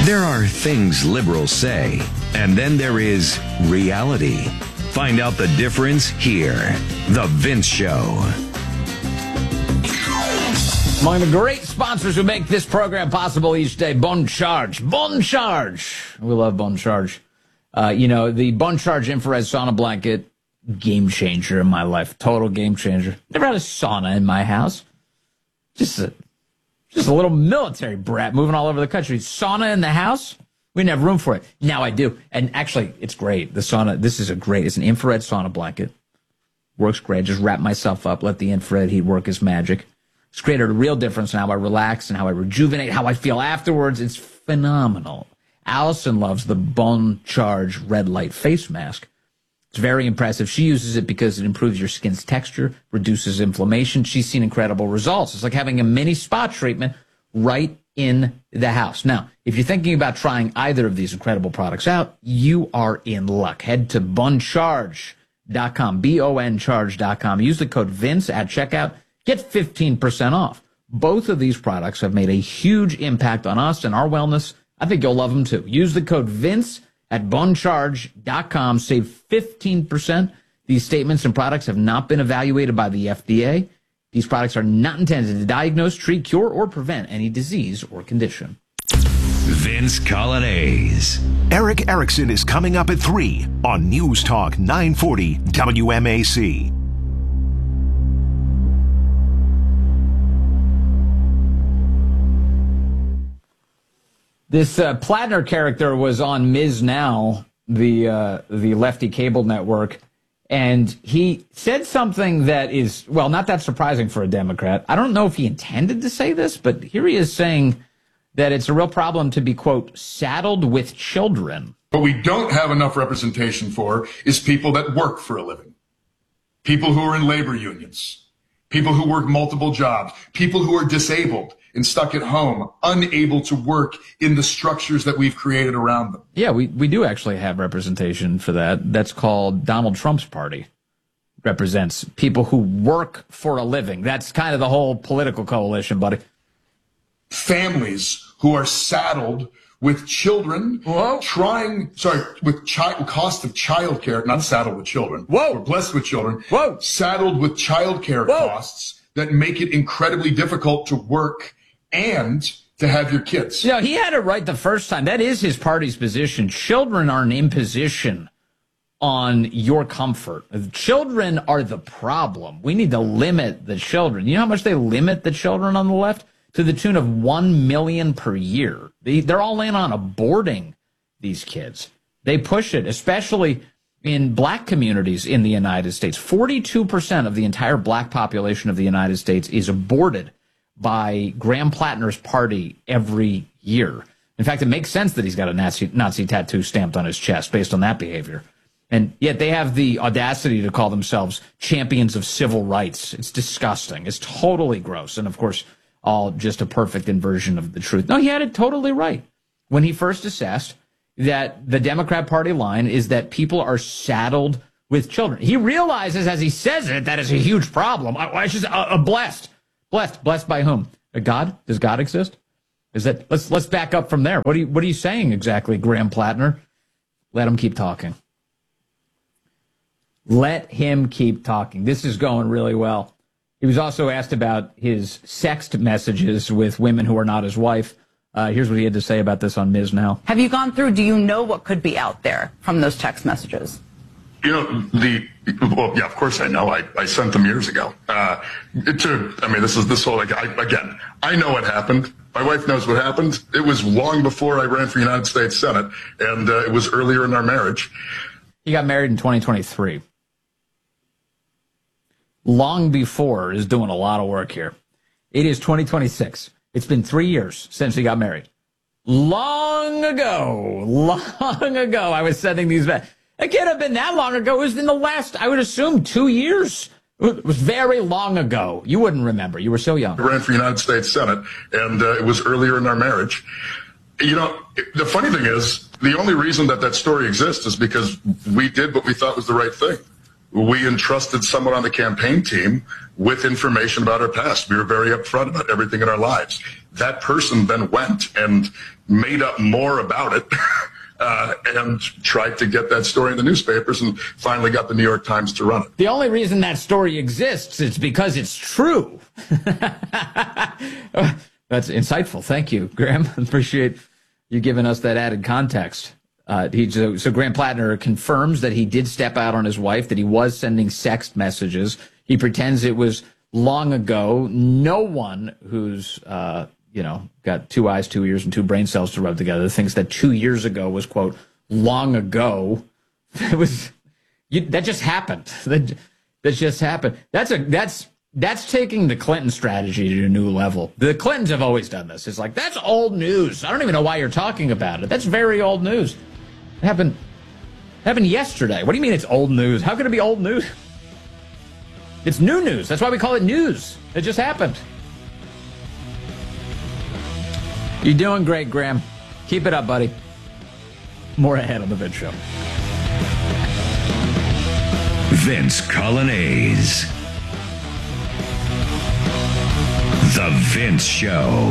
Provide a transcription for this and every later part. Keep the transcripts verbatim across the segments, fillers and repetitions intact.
There are things liberals say, and then there is reality. Find out the difference here. The Vince Show. Among the great sponsors who make this program possible each day, Bon Charge. Bon Charge. We love Bon Charge. Uh, you know, the Bon Charge infrared sauna blanket, game changer in my life. Total game changer. Never had a sauna in my house. Just a... Just a little military brat moving all over the country. Sauna in the house? We didn't have room for it. Now I do. And actually, it's great. The sauna, this is a great, it's an infrared sauna blanket. Works great. Just wrap myself up, let the infrared heat work its magic. It's created a real difference in how I relax and how I rejuvenate, how I feel afterwards. It's phenomenal. Allison loves the Bon Charge red light face mask. It's very impressive. She uses it because it improves your skin's texture, reduces inflammation. She's seen incredible results. It's like having a mini spa treatment right in the house. Now, if you're thinking about trying either of these incredible products out, you are in luck. Head to bon charge dot com, B O N charge dot com. Use the code Vince at checkout. Get fifteen percent off. Both of these products have made a huge impact on us and our wellness. I think you'll love them too. Use the code Vince at bon charge dot com. Save fifteen percent. These statements and products have not been evaluated by the F D A. These products are not intended to diagnose, treat, cure, or prevent any disease or condition. Vince Colonnese. Eric Erickson is coming up at three on News Talk nine forty W M A C. This uh, Plattner character was on Miz Now, the uh, the lefty cable network, and he said something that is, well, not that surprising for a Democrat. I don't know if he intended to say this, but here he is saying that it's a real problem to be, quote, saddled with children. What we don't have enough representation for is people that work for a living, people who are in labor unions, people who work multiple jobs, people who are disabled and stuck at home, unable to work in the structures that we've created around them. Yeah, we, we do actually have representation for that. That's called Donald Trump's party. Represents people who work for a living. That's kind of the whole political coalition, buddy. Families who are saddled with children, Whoa. trying, sorry, with child cost of childcare, not saddled with children. Whoa. We're blessed with children. Whoa. Saddled with childcare costs that make it incredibly difficult to work and to have your kids. You know, he had it right the first time. That is his party's position. Children are an imposition on your comfort. Children are the problem. We need to limit the children. You know how much they limit the children on the left? To the tune of one million per year. They, they're all in on aborting these kids. They push it, especially in black communities in the United States. forty-two percent of the entire black population of the United States is aborted by Graham Plattner's party every year. In fact, it makes sense that he's got a Nazi, Nazi tattoo stamped on his chest based on that behavior. And yet they have the audacity to call themselves champions of civil rights. It's disgusting. It's totally gross. And, of course, all just a perfect inversion of the truth. No, he had it totally right when he first assessed that the Democrat Party line is that people are saddled with children. He realizes as he says it that is a huge problem. I, I should say, uh, uh, blessed. Blessed. Blessed by whom? A God? Does God exist? Is that? Let's let's back up from there. What are you What are you saying exactly, Graham Plattner? Let him keep talking. Let him keep talking. This is going really well. He was also asked about his sext messages with women who are not his wife. Uh, here's what he had to say about this on Miz Now. Have you gone through? Do you know what could be out there from those text messages? You know, the, well, yeah, of course I know. I, I sent them years ago. Uh, to, I mean, this is this whole, like, I, again, I know what happened. My wife knows what happened. It was long before I ran for United States Senate, and uh, it was earlier in our marriage. He got married in twenty twenty-three. Long before is doing a lot of work here. It is twenty twenty-six. It's been three years since he got married. Long ago, long ago, I was sending these back. It can't have been that long ago. It was in the last, I would assume, two years. It was very long ago. You wouldn't remember. You were so young. I ran for United States Senate, and uh, it was earlier in our marriage. You know, the funny thing is, the only reason that that story exists is because we did what we thought was the right thing. We entrusted someone on the campaign team with information about our past. We were very upfront about everything in our lives. that person then went and made up more about it uh, and tried to get that story in the newspapers and finally got the New York Times to run it. The only reason that story exists is because it's true. That's insightful. Thank you, Graham. Appreciate you giving us that added context. Uh, he, so, so Graham Plattner confirms that he did step out on his wife, that he was sending sext messages. He pretends it was long ago. No one who's, uh, you know, got two eyes, two ears, and two brain cells to rub together thinks that two years ago was, quote, long ago. It was, you, that just happened. That, that just happened. That's a, that's, That's taking the Clinton strategy to a new level. The Clintons have always done this. It's like, that's old news. I don't even know why you're talking about it. That's very old news. It happened, it happened yesterday. What do you mean it's old news? How could it be old news? It's new news. That's why we call it news. It just happened. You're doing great, Graham. Keep it up, buddy. More ahead on The Vince Show. Vince Colonnese. The Vince Show.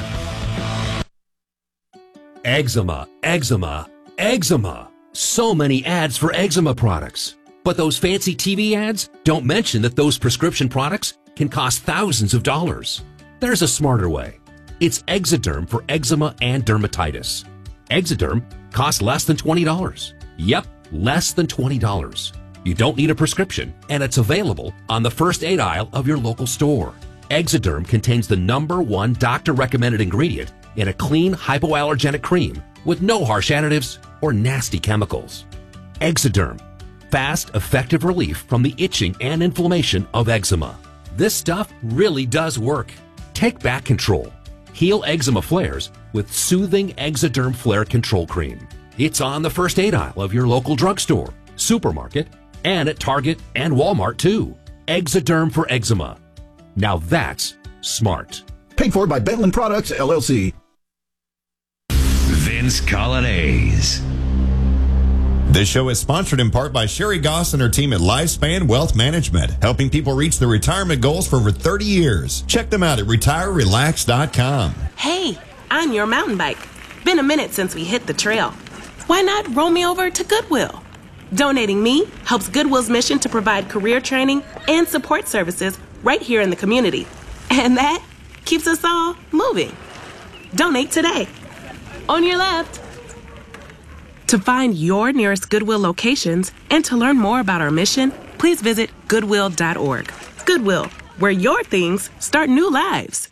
Eczema, eczema, eczema. So many ads for eczema products. But those fancy T V ads don't mention that those prescription products can cost thousands of dollars. There's a smarter way. It's Exoderm for eczema and dermatitis. Exoderm costs less than twenty dollars. Yep, less than twenty dollars. You don't need a prescription, and it's available on the first aid aisle of your local store. Exoderm contains the number one doctor-recommended ingredient in a clean, hypoallergenic cream with no harsh additives or nasty chemicals. Exoderm. Fast, effective relief from the itching and inflammation of eczema. This stuff really does work. Take back control. Heal eczema flares with soothing Exoderm Flare Control Cream. It's on the first aid aisle of your local drugstore, supermarket, and at Target and Walmart too. Exoderm for eczema. Now that's smart. Paid for by Bentland Products, L L C. Vince Colonnese. This show is sponsored in part by Sherry Goss and her team at Lifespan Wealth Management, helping people reach their retirement goals for over thirty years. Check them out at retire relax dot com. Hey, I'm your mountain bike. Been a minute since we hit the trail. Why not roll me over to Goodwill? Donating me helps Goodwill's mission to provide career training and support services right here in the community. And that keeps us all moving. Donate today. On your left. To find your nearest Goodwill locations and to learn more about our mission, please visit goodwill dot org. Goodwill, where your things start new lives.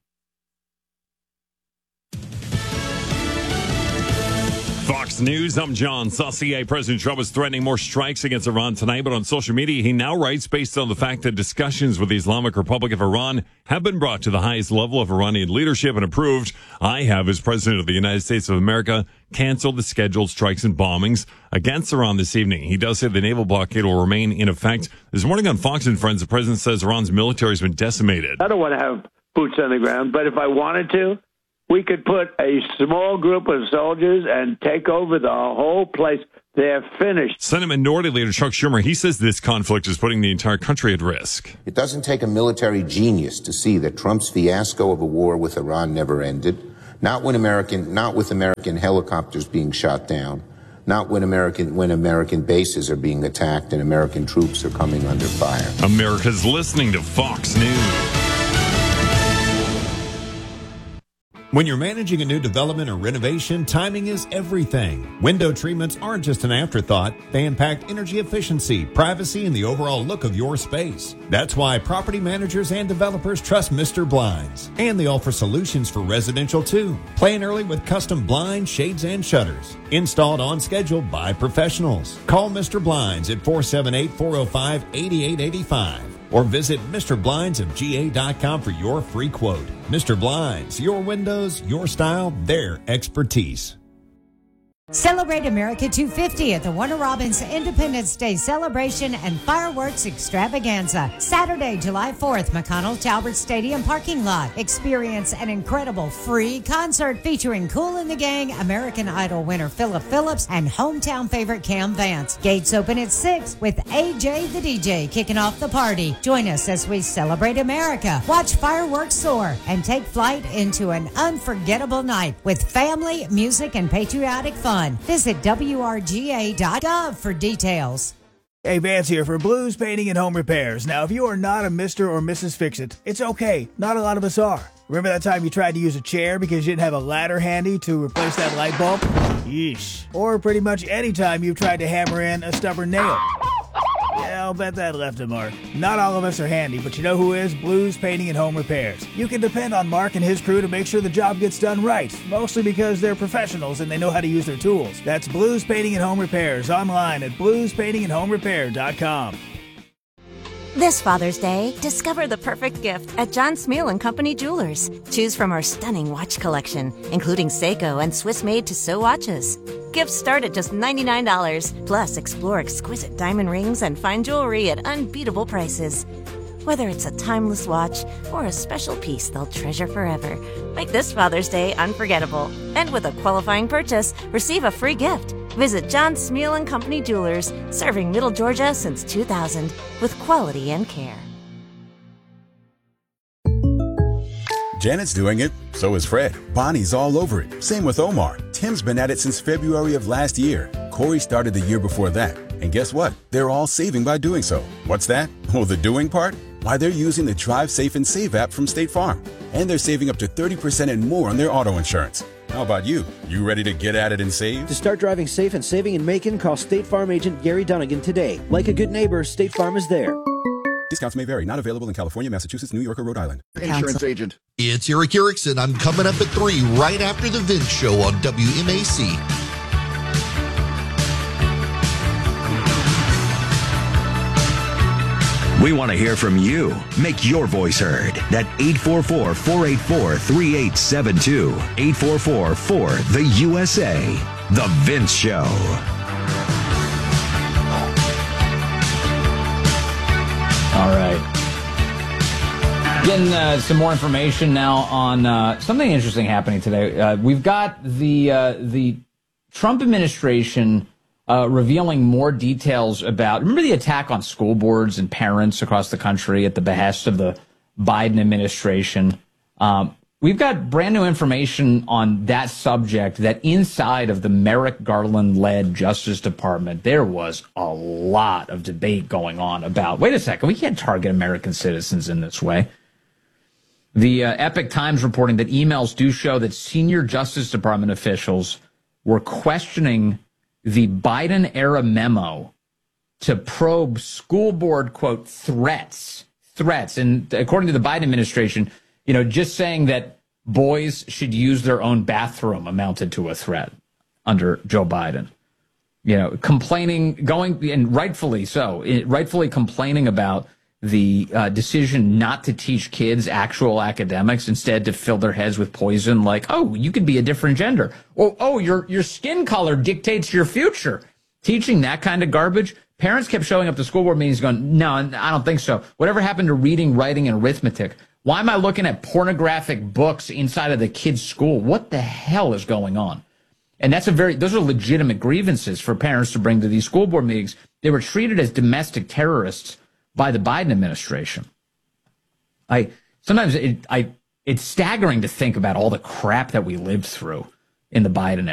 Fox News, I'm John Saucier. President Trump is threatening more strikes against Iran tonight, but on social media, he now writes, based on the fact that discussions with the Islamic Republic of Iran have been brought to the highest level of Iranian leadership and approved, I have, as President of the United States of America, canceled the scheduled strikes and bombings against Iran this evening. He does say the naval blockade will remain in effect. This morning on Fox and Friends, the president says Iran's military has been decimated. I don't want to have boots on the ground, but if I wanted to, we could put a small group of soldiers and take over the whole place. They're finished. Senate Minority Leader Chuck Schumer, he says this conflict is putting the entire country at risk. It doesn't take a military genius to see that Trump's fiasco of a war with Iran never ended. Not when American, not with American helicopters being shot down. Not when American, when American bases are being attacked and American troops are coming under fire. America's listening to Fox News. When you're managing a new development or renovation, timing is everything. Window treatments aren't just an afterthought. They impact energy efficiency, privacy, and the overall look of your space. That's why property managers and developers trust Mister Blinds. And they offer solutions for residential too. Plan early with custom blinds, shades, and shutters. Installed on schedule by professionals. Call Mister Blinds at four seven eight, four oh five, eight eight eight five. Or visit Mister Blinds of G A dot com for your free quote. Mister Blinds, your windows, your style, their expertise. Celebrate America two fifty at the Warner Robins Independence Day Celebration and Fireworks Extravaganza. Saturday, July fourth, McConnell Talbert Stadium parking lot. Experience an incredible free concert featuring Kool and the Gang, American Idol winner Philip Phillips, and hometown favorite Cam Vance. Gates open at six with A J the D J kicking off the party. Join us as we celebrate America, watch fireworks soar, and take flight into an unforgettable night with family, music, and patriotic fun. Visit W R G A dot gov for details. Hey, Vance here for Blues Painting and Home Repairs. Now, if you are not a Mister or Missus Fix-It, it's okay. Not a lot of us are. Remember that time you tried to use a chair because you didn't have a ladder handy to replace that light bulb? Yeesh. Or pretty much any time you've tried to hammer in a stubborn nail. Yeah, I'll bet that left a mark. Not all of us are handy, but you know who is? Blues Painting and Home Repairs. You can depend on Mark and his crew to make sure the job gets done right, mostly because they're professionals and they know how to use their tools. That's Blues Painting and Home Repairs, online at blues painting and home repair dot com. This Father's Day, discover the perfect gift at John Smeal and Company Jewelers. Choose from our stunning watch collection, including Seiko and Swiss-made Tissot watches. Gifts start at just ninety-nine dollars. Plus, explore exquisite diamond rings and fine jewelry at unbeatable prices. Whether it's a timeless watch or a special piece they'll treasure forever, make this Father's Day unforgettable. And with a qualifying purchase, receive a free gift. Visit John Smeal and Company Jewelers, serving Middle Georgia since two thousand, with quality and care. Janet's doing it, so is Fred. Bonnie's all over it. Same with Omar. Tim's been at it since February of last year. Corey started the year before that. And guess what? They're all saving by doing so. What's that? Oh, the doing part? Why, they're using the Drive Safe and Save app from State Farm. And they're saving up to thirty percent and more on their auto insurance. How about you? You ready to get at it and save? To start driving safe and saving in Macon, call State Farm agent Gary Dunnigan today. Like a good neighbor, State Farm is there. Discounts may vary. Not available in California, Massachusetts, New York, or Rhode Island. Insurance agent. It's Eric Erickson. I'm coming up at three right after the Vince Show on W M A C. We want to hear from you. Make your voice heard at eight four four, four eight four, three eight seven two. eight four four, four, the U S A. The Vince Show. All right. Getting uh, some more information now on uh, something interesting happening today. Uh, we've got the uh, the Trump administration Uh, revealing more details about, remember the attack on school boards and parents across the country at the behest of the Biden administration? Um, we've got brand new information on that subject, that inside of the Merrick Garland-led Justice Department, there was a lot of debate going on about, wait a second, we can't target American citizens in this way. The uh, Epoch Times reporting that emails do show that senior Justice Department officials were questioning the Biden-era memo to probe school board, quote, threats, threats. And according to the Biden administration, you know, just saying that boys should use their own bathroom amounted to a threat under Joe Biden. You know, complaining, going, and rightfully so, rightfully complaining about the uh, decision not to teach kids actual academics, instead to fill their heads with poison like, oh, you could be a different gender. Or, oh, your your skin color dictates your future. Teaching that kind of garbage. Parents kept showing up to school board meetings going, no, I don't think so. Whatever happened to reading, writing, and arithmetic? Why am I looking at pornographic books inside of the kids' school? What the hell is going on? And that's a very, those are legitimate grievances for parents to bring to these school board meetings. They were treated as domestic terrorists by the Biden administration. I sometimes it, I it's staggering to think about all the crap that we lived through in the Biden era.